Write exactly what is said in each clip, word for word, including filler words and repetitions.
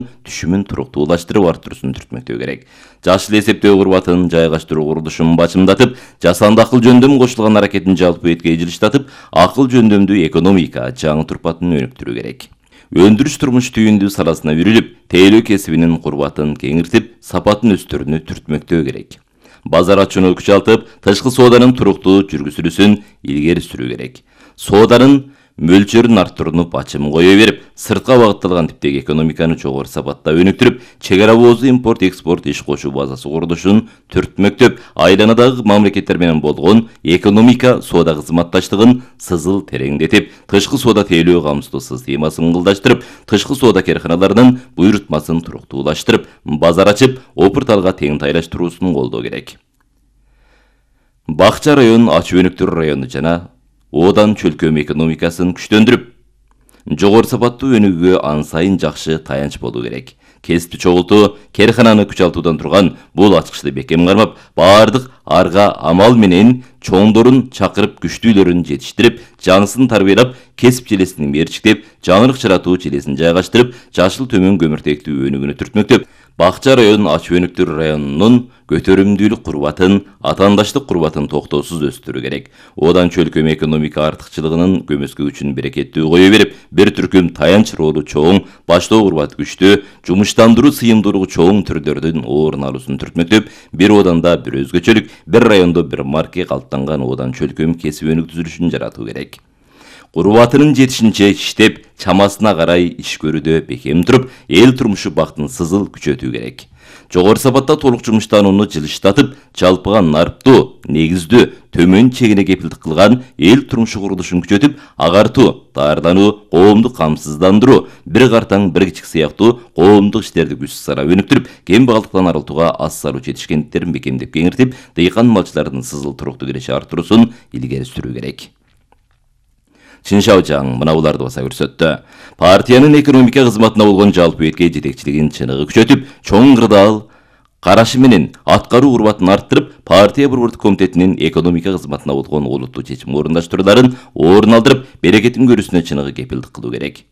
түшүмүн туруктуулаштырып артырууусун түртмөктөө керек. Жашыл эсептөө курбатын жайгаштыруу курулушун бачымдатып, жасанды акыл жөндөм кошулган аракетин жалпы этке жылыштатып, акыл жөндөмдүү экономика жаңы турпатын өнүктүрүү керек. Өндүрүш турмуш түйүндүү саласына үрүлүп, тейлөө кесибинин курбатын кеңиртип, сапатын өстөрүүнү түртмөктөө керек. Базар ачууну күчалтып, тышкы сооданын туруктуу жүргүзүлүүсүн илгери сүрүү керек. Сооданын мөлчөрүн арттырууну бачым кое берип, сыртка багытталган типтеги экономиканы жогору сапатта өнүктүрүп, чек ара боозу импорт-экспорт иш кошуу базасы курулушун түртмөктөп, айланадагы мамлекеттер менен болгон экономика соода кызматташтыгын сызыл тереңдетип, тышкы соода тейлөө камсыздоо системасын ыңгылдаштырып, тышкы соода карканаларынын буйрутмасын туруктуулаштырып, базар ачып, опурталга тең тайлаштыруусун колдоо керек. Бакча районун ачуу өнүктүрүү району жана Одан чөлкөм экономикасын күчтөндүрүп, жогору сапаттуу өнүгүүгө ан сайын жакшы таянч болуу керек. Кесипти чогултуу, керкананы күчалтуудан турган бул ачкычты бекем кармап, баардык арга амал менен чоңдорун чакырып, күчтүүлөрүн жетиштирип, жанысын тарбиялап, кесип желесин мерчиктеп, жаңырык жаратуу желесин жайгаштырып, жашыл төмөн көмүртектүү өнүгүүнү түртмөктөп, Бакча районун ачуу өнүктүрүү районунун көтөрүмдүүлүк курбатын, атаандаштык курбатын токтоосуз өстүрүү керек. Одан чөлкөм экономика артыкчылыгынын көмөскө үчүн берекеттүү кое берип, бир түркүм таянч ролу чоң, баштоо курбат күчтүү, жумуштандыруу сыйымдуулугу чоң түрлөрдүн орун алуусун түртмөктөп, бир ооданда бир өзгөчөлүк, бир райондо бир марке калыптанган одан чөлкөм кесип өнүктүрүшүн жаратуу керек. Курбатынын жетишинче иштеп, чамасына карай иш көрүүдө бекем туруп, эл турмушу бактын сызыл күчөтүү керек. Жогору сапатта толук жумуштанууну жылыштатып, жалпыга нарптуу, негиздүү, төмөн чегине кепилдик кылган эл турмушу курулушун күчөтүп, агартуу, даярдануу, коомдук камсыздандыруу, бир картаң бир кичик сыяктуу коомдук иштерди күч сара өнүктүрүп, кембагалдыктан арылтууга аз салуу жетишкендиктерин бекемдеп кеңиртип, дыйкан малчылардын сызыл туруктуу киреше арттыруусун илгери сүрүү керек. Чыншаужаң мына буларды баса көрсөттү. Партиянын экономика кызматына болгон жалпы этке жетекчилигин чыныгы күчөтүп, чоң кырдаал карашы менен аткаруу курбатын арттырып, партия борбордук комитетинин экономика кызматына болгон олуттуу чечим орундаштырууларын орун алдырып, берекетин көрүүсүнө чыныгы кепилдик кылуу керек.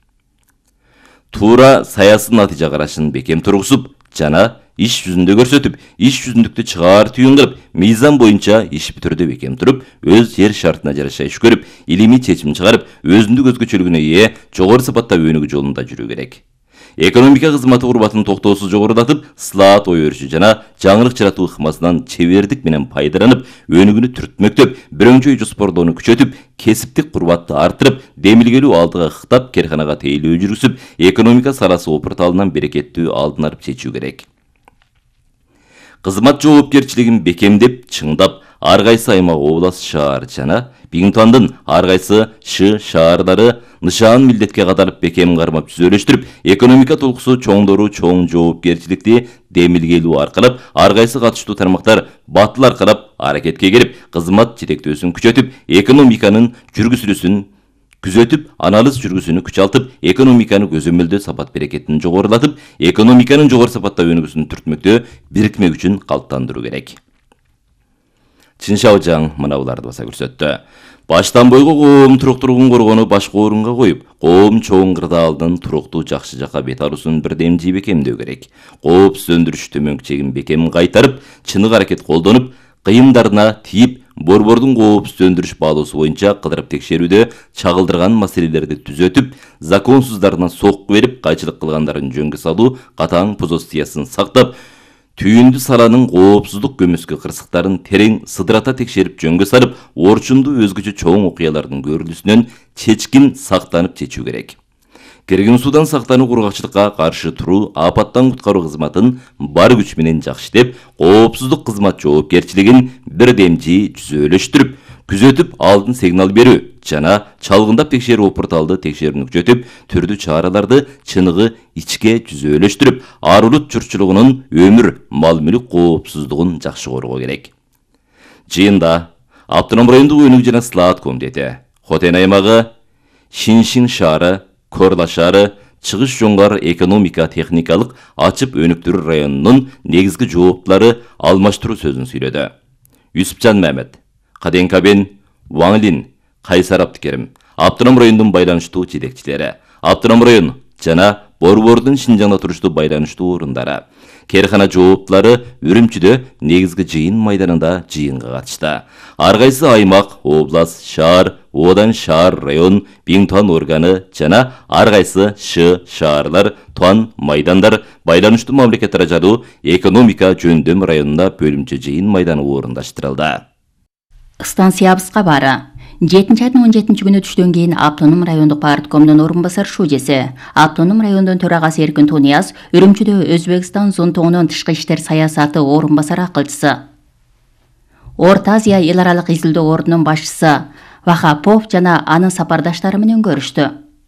Туура саясий натыйжа карашын бекем тургузуп жана иш жүзүндө көрсөтүп, иш жүзүндүктү чыгаар түйүн кылып, мыйзам боюнча иш бүтүрдө бекем туруп, өз жер шартына жараша иш көрүп, илимий чечим чыгарып, өзүндүк өзгөчөлүгүнө ээ, жогору сапатта өнүгүү жолунда жүрүү керек. Экономика кызматы курбатын токтоосуз жогорулатып, слаат ой өрүшү жана жаңырык жаратуу ыкмасынан чебердик менен пайдаланып, өнүгүүнү түртмөктөп, бирөңчөй жоспордоону күчөтүп, кесиптик курбатты арттырып, демилгелүү алдыга ыктап, керканага тейлөө жүргүзүп, экономика саласы опурталынан берекеттүү алдын алып чечүү керек. Кызмат жоопкерчилигин бекемдеп, чыңдап, ар кайсы аймак, область, шаар жана Биңтуандын ар кайсы ш шаардары нышан милдетке кадалып бекем кармап түзөлүштүрүп, экономика толкусу чоңдору чоң жоопкерчиликти демилгелүү аркалап, ар кайсы катыштуу тармактар батыл аркалап аракетке келип, кызмат жетектөөсүн күчөтүп, экономиканын жүргүзүлүүсүн күзөтүп, анализ жүргүзүүнү күчалтып, экономиканы көзөмөлдөө сапат берекетин жогорулатып, экономиканын жогору сапатта өнүгүүсүн түртмөктөө бирикме күчүн калыптандыруу керек. Чыншаужаң мына буларды баса көрсөттү. Баштан бойго коом туруктуулугун коргоону башка орунга коюп, коом чоң кырдаалдын туруктуу жакшы жакка бет алуусун бирдемжий бекемдөө керек. Коопсуз өндүрүш төмөнкү чегин бекем кайтарып, чыныгы аракет колдонуп, кыйымдарына тийип, борбордун коопсуз өндүрүш баалоосу боюнча кыдырып текшерүүдө чагылдырган маселелерди түзөтүп, законсуздарына сокку берип, кайчылык кылгандарын жөнгө салуу, катаң позициясын сактап, түйүндү саланын коопсуздук көмөскө кырсыктарын терең сыдырата текшерип жөнгө салып, орчундуу өзгөчө чоң окуялардын көрүлүүсүнөн чечкин сактанып чечүү керек. Киргин судан сактануу, кургакчылыкка каршы туруу, апаттан куткаруу кызматын бар күч менен жакшы иштеп, коопсуздук кызмат жоопкерчилигин бирдемжий жүзөлөштүрүп, күзөтүп, алдын сигнал берүү жана чалгындап текшерүү порталды текшерүүнү күчөтүп, түрдүү чараларды чыныгы ичке жүзөлөштүрүп, ар улут журтчулугунун өмүр, мал-мүлүк коопсуздугун жакшы коргоо керек. Жыйында Автоном райондук өнүгүү жана слаат комитети, Хотен аймагы, Шиншин шаары, Корла шаары, Чыгыш жоңгар экономика техникалык ачып өнүктүрүү районунун негизги жооптулары алмаштыруу сөзүн сүйлөдү. Юсупжан Мамед, Каден Кабен, Ваңлин, Кайсар Абдыкерим, Автоном райондун байланыштуу жетекчилери, Автоном район жана Борбордун Шинжаңда туруштуу байланыштуу орундары. Керхана жооптулары Үрүмчүдө негизги жыйын майданында жыйынга катышты. Ар кайсы аймак, область, шаар, одан шаар, район, биң туан органы жана ар кайсы ш шаарлар, туан майдандар байланыштуу мамлекеттер ажаруу экономика жөндөм районунда бөлүмчө жыйын майданы орундаштырылды. Станциябызга бары. жетинчи айдын он жетинчи күнү түштөн кийин Автоном райондук парткомдун орун басар шужеси, Автоном райондун төрагасы Эркин Тунияз Үрүмчүдө Өзбекстан зонтогунун тышкы иштер саясаты орун басар акылчысы, Орто Азия эл аралык изилдөө ордунун башчысы Вахапов жана анын сапардаштары менен көрүштү.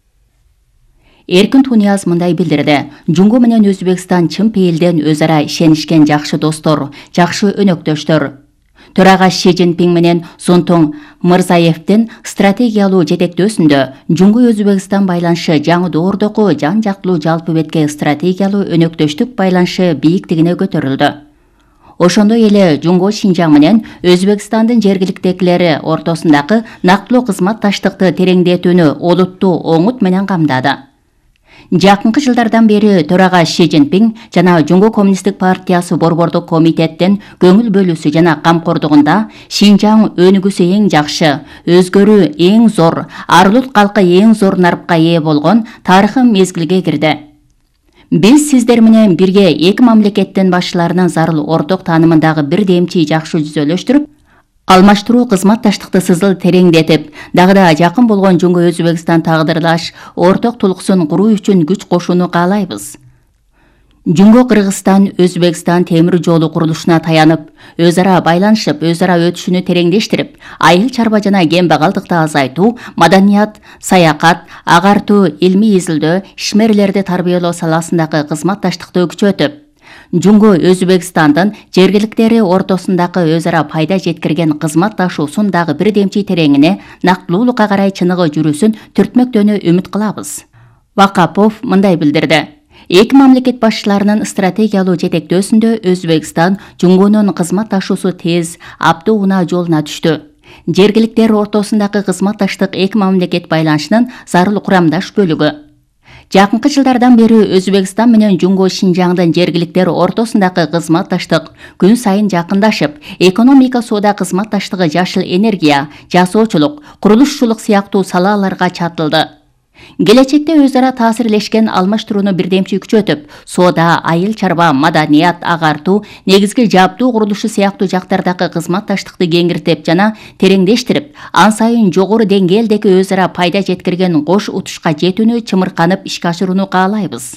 Эркин Тунияз мындай билдирди: Жумго менен Өзбекстан чын пейилден өз ара ишенишкен жакшы достор, жакшы өнөктөштөр. Төрага Ши Цзиньпин менен Зонтоң Мырзаевдин стратегиялуу жетектөөсүндө Жумго Өзбекстан байланышы жаңы доордогу жан жактылуу жалпы бетке стратегиялуу өнөктөштүк байланышы бийиктигине көтөрүлдү. Ошондой эле Жумго Шинжаң менен Өзбекстандын жергиликтегилери ортосундагы нактылуу кызматташтыкты тереңдетүүнү олуттуу оңут менен камдады. Жакынкы жылдардан бери төрага Ши Цзиньпин жана Жумго Коммунисттик партиясы борбордук комитеттин көңүл бөлүүсү жана камкордугунда Шинжаң өнүгүүсү эң жакшы, өзгөрүү эң зор, Арылут калкы эң зор нарыпка ээ болгон тарыхый мезгилге кирди. Биз сиздер менен бирге эки мамлекеттин башчыларынын зарыл орток таанымындагы бир демчи жакшы жүзөлөштүрүп, алмаштыруу кызматташтыкты сызыл тереңдетип, дагы да жакын болгон Жумго Өзбекстан тагдырлаш орток тулкусын куруу үчүн күч кошууну каалайбыз. Жумго Кыргызстан Өзбекстан темир жолу курулушуна таянып, өз ара байланышып, өз ара өтүшүнү тереңдештирип, айыл чарба жана кембагалдыкты азайтуу, маданият, саякат, агартуу, илмий изилдөө, ишмерлерди тарбиялоо саласындагы кызматташтыкты күчөтүп, Жумго Өзбекстандын жергиликтери ортосундагы өз ара пайда жеткирген кызматташуусун дагы бир демчи тереңине, нактылуулукка карай чыныгы жүрүүсүн түртмөктөөнү үмүт кылабыз. Вакапов мындай билдирди: Эки мамлекет башчыларынын стратегиялуу жетектөөсүндө Өзбекстан Жумгонун кызматташуусу тез, аптуу унаа жолуна түштү. Жергиликтер ортосундагы кызматташтык эки мамлекет байланышынын зарыл курамдаш бөлүгү. Жакынкы жылдардан бери Өзбекстан менен Жумго Шинжаңдын жергиликтер ортосундагы кызматташтык күн сайын жакындашып, экономика, соода кызматташтыгы, жашыл энергия, жасоочулук, курулушчулук сыяктуу салаларга чатылды. Келечекте өз ара таасирлешкен алмаштырууну бирдемчи күчөтүп, соода, айыл чарба, маданият, агартуу, негизги жабдуу курулушу сыяктуу жактардагы кызматташтыкты кеңиртип жана тереңдештирип, ан сайын жогору деңгээлдеги өз ара пайда жеткирген кош утушка жетүүнү чымырканып ишке ашырууну каалайбыз.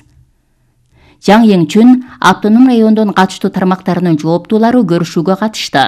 Жаң Еңчүн Автоном райондун катыштуу тармактарынын жооптуулары көрүшүүгө катышты.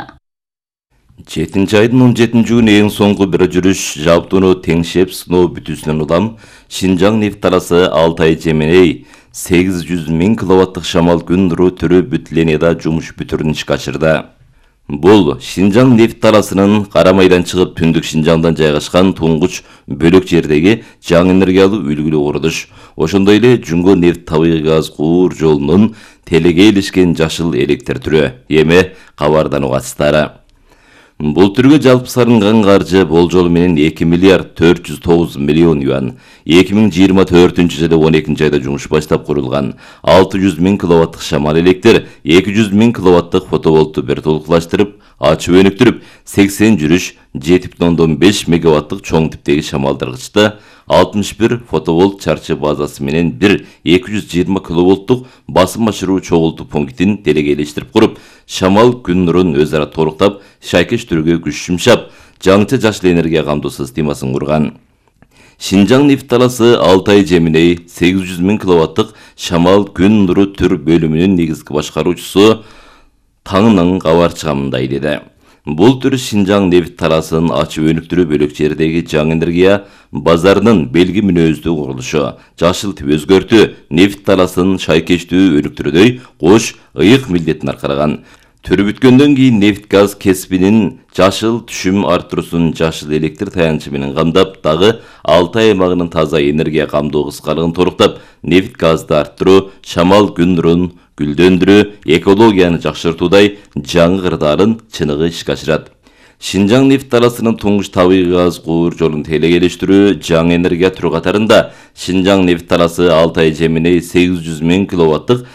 жетинчи айдын он жетинчи күнү эң соңку бир жүрүш жабдууну теңшеп сыноо бүтүүсүнөн улам Шинжаң нефт таласы Алтай Жеменей сегиз жүз миң киловаттык шамал күн нуру түрү бүт-линияда жумуш бүтүрүн ишке ашырды. Бул Шинжаң нефт таласынын Кара майдан чыгып түндүк Шинжаңдан жайгашкан туңгуч бөлөк жердеги жаңы энергиялуу үлгүлүү курулуш. Ошондой эле Жумго нефт табигый газ куур жолунун телеге илишкен жашыл электр түрү эми кабардануу катыстары. Бул түргө жалпы салынган каржы болжол менен эки миллиард төрт жүз тогуз миллион юан. эки миң жыйырма төртүнчү жылы он экинчи айда жумуш баштап курулган алты жүз миң киловаттык шамал электр, эки жүз миң киловаттык фотоволтту бир толукташтырып, ачып өнүктүрүп, сексен жүрүш жети бүтүн ондон беш мегаваттык чоң типтеги шамалдыргычты, алтымыш бир фотоволт чарчы базасы менен бир эки жүз жыйырма киловолттук басым ашыруу чогултуу пунктин делегейлештирип куруп, шамал күн нурун өз ара толуктап, шайкеш түргө күч жумшап, жаңча жашыл энергия камдоо системасын курган. Шинжаң нефт таласы Алтай Жеменей сегиз жүз миң киловаттык шамал күн нуру түр бөлүмүнүн негизги башкаруучусу Таңның кабарчыга мындай деди: Бул түр Шинжаң нефт таласын ачып өнүктүрүү бөлөк жердеги жаңы энергия базарынын белги мүнөздүү курулушу, жашыл тип өзгөртүү, нефт таласын шайкештүү өнүктүрүүдөй кош ыйык милдетин аркараган. Түрү бүткөндөн кийин нефт газ кесибинин жашыл түшүм арттыруусун жашыл электр таянычы менен камдап, дагы Алтай аймагынын таза энергия камдоо кыскалыгын торуктап, нефт газды арттыруу, шамал күн нурун гүлдөндүрүү, экологияны жакшыртуудай жаңы кырдаалын чыныгы ишке ашырат. Шинжаң нефт таласынын туңуш табигый газ куур жолун телекелештирүү, жаңы энергия түрү катарында Шинжаң нефт таласы Алтай Жеминей сегиз жүз миң киловаттык